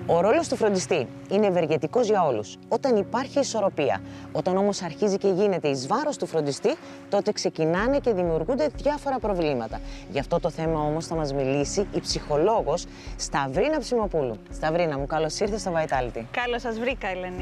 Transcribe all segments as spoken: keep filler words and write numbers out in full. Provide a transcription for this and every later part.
Ο ρόλος του φροντιστή είναι ευεργετικός για όλους όταν υπάρχει ισορροπία. Όταν όμως αρχίζει και γίνεται εις βάρος του φροντιστή, τότε ξεκινάνε και δημιουργούνται διάφορα προβλήματα. Γι' αυτό το θέμα όμως θα μας μιλήσει η ψυχολόγος Σταυρίνα Ψημοπούλου. Σταυρίνα μου, καλώς ήρθες στο Vitality. Καλώς σας βρήκα, Ελένη.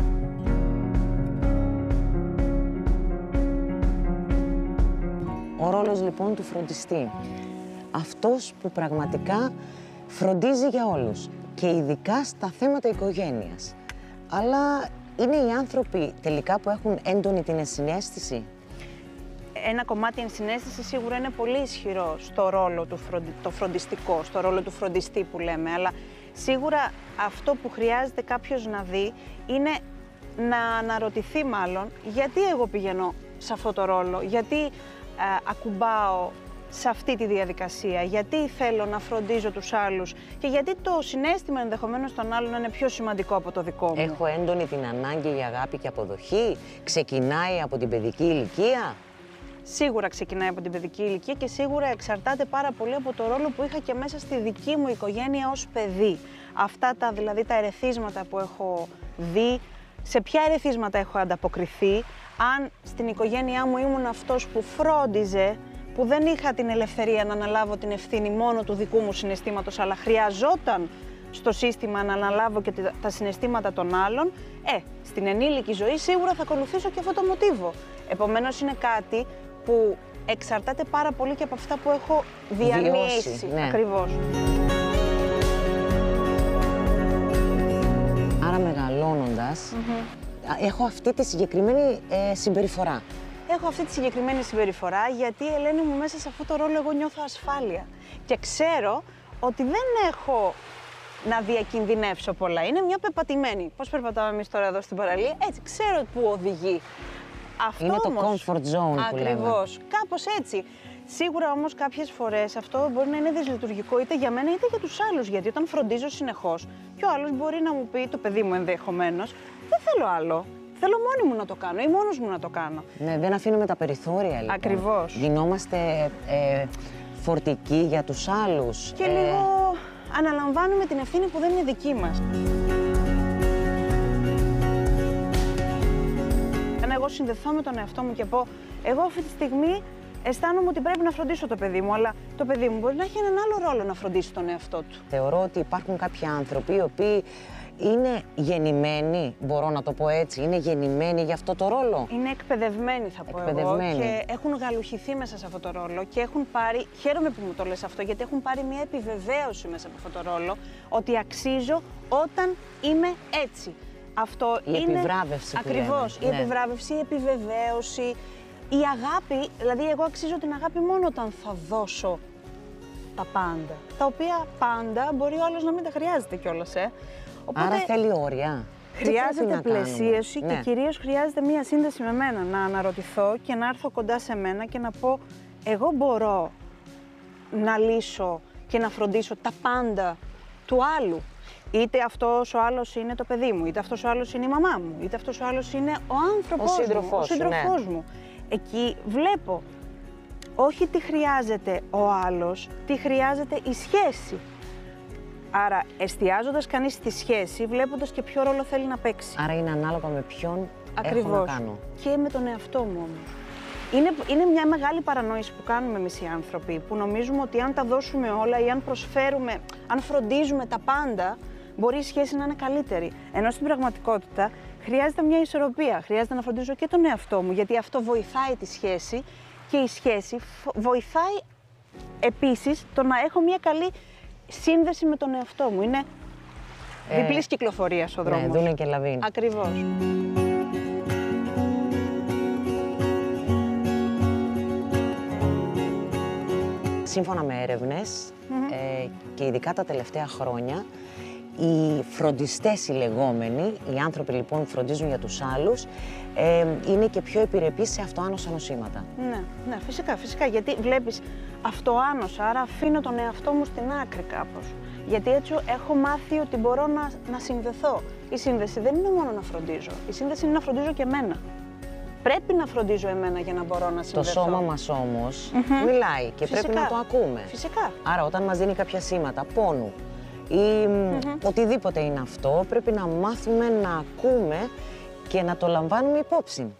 Ο ρόλος λοιπόν του φροντιστή. Αυτός που πραγματικά φροντίζει για όλους και ειδικά στα θέματα οικογένειας. Αλλά είναι οι άνθρωποι τελικά που έχουν έντονη την ενσυναίσθηση. Ένα κομμάτι ενσυναίσθηση σίγουρα είναι πολύ ισχυρό στο ρόλο του φροντι... το φροντιστικό, στο ρόλο του φροντιστή που λέμε, αλλά σίγουρα αυτό που χρειάζεται κάποιος να δει είναι να αναρωτηθεί μάλλον γιατί εγώ πηγαίνω σε αυτό το ρόλο, γιατί ε, ακουμπάω σε αυτή τη διαδικασία, γιατί θέλω να φροντίζω τους άλλους και γιατί το συναίσθημα ενδεχομένως των άλλων είναι πιο σημαντικό από το δικό μου. Έχω έντονη την ανάγκη για αγάπη και αποδοχή, ξεκινάει από την παιδική ηλικία. Σίγουρα ξεκινάει από την παιδική ηλικία και σίγουρα εξαρτάται πάρα πολύ από το ρόλο που είχα και μέσα στη δική μου οικογένεια ως παιδί. Αυτά τα, δηλαδή τα ερεθίσματα που έχω δει, σε ποια ερεθίσματα έχω ανταποκριθεί, αν στην οικογένειά μου ήμουν αυτός που φρόντιζε, που δεν είχα την ελευθερία να αναλάβω την ευθύνη μόνο του δικού μου συναισθήματος, αλλά χρειαζόταν στο σύστημα να αναλάβω και τα συναισθήματα των άλλων, ε, στην ενήλικη ζωή σίγουρα θα ακολουθήσω και αυτό το μοτίβο. Επομένως είναι κάτι που εξαρτάται πάρα πολύ και από αυτά που έχω διανύσει. Ναι. Ακριβώς. Άρα μεγαλώνοντας, mm-hmm. έχω αυτή τη συγκεκριμένη ε, συμπεριφορά. Έχω αυτή τη συγκεκριμένη συμπεριφορά γιατί, Ελένη μου, μέσα σε αυτό το ρόλο εγώ νιώθω ασφάλεια και ξέρω ότι δεν έχω να διακινδυνεύσω πολλά. Είναι μια πεπατημένη. Πώς περπατάμε εμείς τώρα εδώ στην παραλία, έτσι, ξέρω που οδηγεί. Αυτό είναι όμως, το comfort zone που λέμε. Ακριβώς, κάπως έτσι. Σίγουρα όμως κάποιες φορές αυτό μπορεί να είναι δυσλειτουργικό είτε για μένα είτε για τους άλλους. Γιατί όταν φροντίζω συνεχώς, και ο άλλος μπορεί να μου πει, το παιδί μου ενδεχομένως, δεν θέλω άλλο. Θέλω μόνη μου να το κάνω ή μόνος μου να το κάνω. Ναι, δεν αφήνουμε τα περιθώρια λοιπόν. Ακριβώς. Γινόμαστε ε, φορτικοί για τους άλλους. Και ε... λίγο αναλαμβάνουμε την ευθύνη που δεν είναι δική μας. Αν εγώ συνδεθώ με τον εαυτό μου και πω, εγώ αυτή τη στιγμή αισθάνομαι ότι πρέπει να φροντίσω το παιδί μου, αλλά το παιδί μου μπορεί να έχει έναν άλλο ρόλο να φροντίσει τον εαυτό του. Θεωρώ ότι υπάρχουν κάποιοι άνθρωποι οι οποίοι είναι γεννημένοι, μπορώ να το πω έτσι, είναι γεννημένοι για αυτό το ρόλο. Είναι εκπαιδευμένοι, θα πω εγώ, και έχουν γαλουχηθεί μέσα σε αυτό το ρόλο και έχουν πάρει, χαίρομαι που μου το λες αυτό, γιατί έχουν πάρει μια επιβεβαίωση μέσα από αυτό το ρόλο, ότι αξίζω όταν είμαι έτσι. Αυτό η είναι επιβράβευση που ακριβώς, λέμε. η ναι. επιβράβευση, η επιβεβαίωση, η αγάπη, δηλαδή εγώ αξίζω την αγάπη μόνο όταν θα δώσω τα πάντα, τα οποία πάντα μπορεί ο άλλος να μην τα χρειάζεται κιόλας, ε. Οπότε, άρα θέλει όρια. Χρειάζεται πλαισίωση και ναι. κυρίως χρειάζεται μία σύνδεση με μένα, να αναρωτηθώ και να έρθω κοντά σε μένα και να πω εγώ μπορώ να λύσω και να φροντίσω τα πάντα του άλλου. Είτε αυτός ο άλλος είναι το παιδί μου, είτε αυτός ο άλλος είναι η μαμά μου, είτε αυτός ο άλλος είναι ο άνθρωπός ο μου, ο σύντροφός ναι. μου. Εκεί βλέπω όχι τι χρειάζεται ο άλλος, τι χρειάζεται η σχέση. Άρα, εστιάζοντας κανείς στη σχέση, βλέποντας και ποιο ρόλο θέλει να παίξει. Άρα είναι ανάλογα με ποιον Ακριβώς. έχω να κάνω. Και με τον εαυτό μου όμως. Είναι, είναι μια μεγάλη παρανόηση που κάνουμε εμείς οι άνθρωποι, που νομίζουμε ότι αν τα δώσουμε όλα ή αν προσφέρουμε, αν φροντίζουμε τα πάντα, μπορεί η σχέση να είναι καλύτερη. Ενώ στην πραγματικότητα χρειάζεται μια ισορροπία. Χρειάζεται να φροντίζω και τον εαυτό μου, γιατί αυτό βοηθάει τη σχέση και η σχέση βοηθάει επίσης το να έχω μια καλή σύνδεση με τον εαυτό μου. Είναι ε, διπλής κυκλοφορίας ο δρόμος. Ναι, Δούνε και Λαβίν. Ακριβώς. Σύμφωνα με έρευνες mm-hmm. ε, και ειδικά τα τελευταία χρόνια, οι φροντιστές οι λεγόμενοι, οι άνθρωποι λοιπόν που φροντίζουν για τους άλλους, ε, είναι και πιο επιρρεπείς σε αυτοάνωσα νοσήματα. Ναι, ναι, φυσικά, φυσικά, γιατί βλέπεις αυτοάνωσα, άρα αφήνω τον εαυτό μου στην άκρη κάπως. Γιατί έτσι έχω μάθει ότι μπορώ να, να συνδεθώ. Η σύνδεση δεν είναι μόνο να φροντίζω, η σύνδεση είναι να φροντίζω και εμένα. Πρέπει να φροντίζω εμένα για να μπορώ να συνδεθώ. Το σώμα μας όμως mm-hmm. μιλάει και φυσικά. Πρέπει να το ακούμε. Φυσικά. Άρα όταν μας δίνει κάποια σήματα πόνου ή mm-hmm. οτιδήποτε είναι αυτό, πρέπει να μάθουμε να ακούμε και να το λαμβάνουμε υπόψη.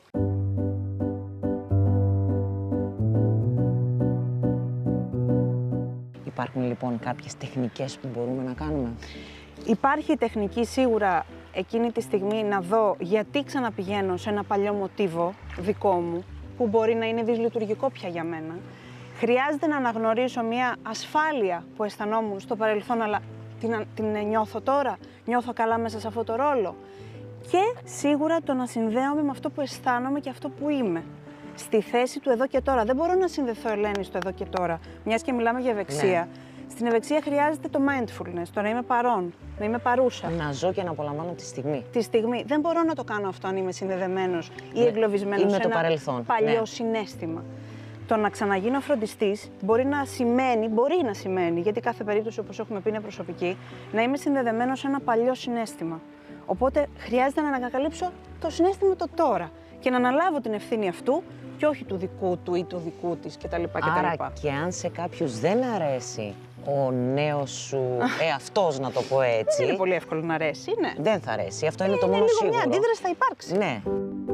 Υπάρχουν λοιπόν κάποιες τεχνικές που μπορούμε να κάνουμε. Υπάρχει τεχνική σίγουρα εκείνη τη στιγμή να δω γιατί ξαναπηγαίνω σε ένα παλιό μοτίβο δικό μου, που μπορεί να είναι δυσλειτουργικό πια για μένα. Χρειάζεται να αναγνωρίσω μια ασφάλεια που αισθανόμουν στο παρελθόν, αλλά την, την νιώθω τώρα, νιώθω καλά μέσα σε αυτό το ρόλο. Και σίγουρα το να συνδέομαι με αυτό που αισθάνομαι και αυτό που είμαι. Στη θέση του εδώ και τώρα. Δεν μπορώ να συνδεθώ, Ελένη, στο εδώ και τώρα. Μιας και μιλάμε για ευεξία. Ναι. Στην ευεξία χρειάζεται το mindfulness, το να είμαι παρόν, να είμαι παρούσα. Να ζω και να απολαμβάνω τη στιγμή. Τη στιγμή. Δεν μπορώ να το κάνω αυτό αν είμαι συνδεδεμένος ή ναι. εγκλωβισμένος σε το ένα παρελθόν. παλιό ναι. συναίσθημα. Το να ξαναγίνω φροντιστής μπορεί να σημαίνει, μπορεί να σημαίνει, γιατί κάθε περίπτωση, όπως έχουμε πει, είναι προσωπική, να είμαι συνδεδεμένος σε ένα παλιό συναίσθημα. Οπότε χρειάζεται να ανακαλύψω το συναίσθημα το τώρα και να αναλάβω την ευθύνη αυτού και όχι του δικού του ή του δικού της κτλ. Άρα και αν σε κάποιους δεν αρέσει ο νέος σου εαυτός, να το πω έτσι. Δεν είναι πολύ εύκολο να αρέσει, ναι. Δεν θα αρέσει, αυτό είναι, είναι το μόνο λίγο σίγουρο. Μια αντίδραση θα υπάρξει. Ναι.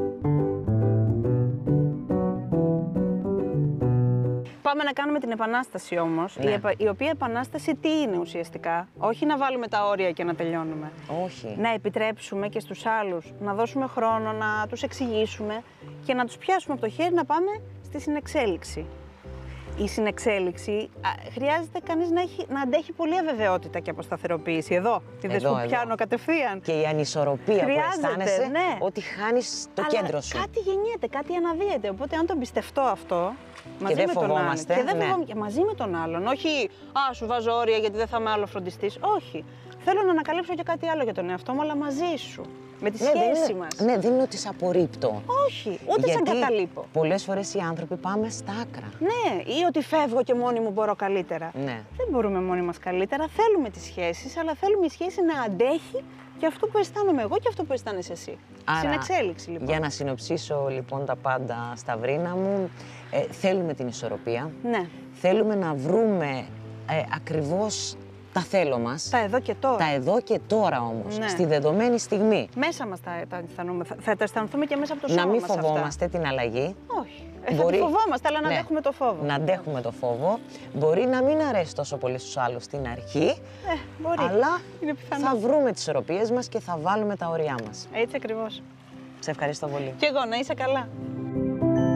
Πάμε να κάνουμε την επανάσταση όμως, ναι. η, επα... η οποία επανάσταση τι είναι ουσιαστικά? Όχι να βάλουμε τα όρια και να τελειώνουμε. Όχι. Να επιτρέψουμε και στους άλλους να δώσουμε χρόνο, να τους εξηγήσουμε και να τους πιάσουμε από το χέρι να πάμε στη συνεξέλιξη. Η συνεξέλιξη α, χρειάζεται κανείς να, έχει, να αντέχει πολύ αβεβαιότητα και αποσταθεροποίηση. Εδώ, τη δες που πιάνω κατευθείαν. Και η ανισορροπία χρειάζεται, που αισθάνεσαι, ναι. ότι χάνεις το Αλλά κέντρο σου. Κάτι γεννιέται, κάτι αναδύεται. Οπότε αν τον πιστευτώ αυτό, μαζί και με δεν τον άλλον. φοβόμαστε, Και δεν ναι. φοβόμαστε, και μαζί με τον άλλον. Όχι, α, σου βάζω όρια γιατί δεν θα είμαι άλλο φροντιστής. Όχι. Θέλω να ανακαλύψω και κάτι άλλο για τον εαυτό μου, αλλά μαζί σου. Με τη ναι, σχέση είναι, μας. Ναι, δεν είναι ότι σε απορρίπτω. Όχι, ούτε σε εγκαταλείπω. Πολλές φορές οι άνθρωποι πάμε στα άκρα. Ναι, ή ότι φεύγω και μόνη μου μπορώ καλύτερα. Ναι. Δεν μπορούμε μόνοι μας καλύτερα. Θέλουμε τις σχέσεις, αλλά θέλουμε η σχέση να αντέχει και αυτό που αισθάνομαι εγώ και αυτό που αισθάνεσαι εσύ. Άρα, στην εξέλιξη, λοιπόν. Για να συνοψίσω λοιπόν τα πάντα, Σταυρίνα μου, ε, θέλουμε την ισορροπία. Ναι. Θέλουμε να βρούμε ε, ακριβώς τα θέλω μας. Τα εδώ και τώρα. Τα εδώ και τώρα όμως, ναι. στη δεδομένη στιγμή. Μέσα μας τα, τα αισθανούμε. Θα, θα τα αισθανθούμε και μέσα από το σώμα μας. Να μας μην φοβόμαστε αυτά. την αλλαγή. Όχι. Ε, Μπορεί... Θα τη φοβόμαστε, αλλά να ναι. αντέχουμε το φόβο. Να αντέχουμε το φόβο. Μπορεί να μην αρέσει τόσο πολύ στους άλλους στην αρχή, ε, μπορεί. αλλά είναι θα βρούμε τις ισορροπίες μας και θα βάλουμε τα όρια μας. Έτσι ακριβώς. Σε ευχαριστώ πολύ. Κι εγώ, να είσαι καλά.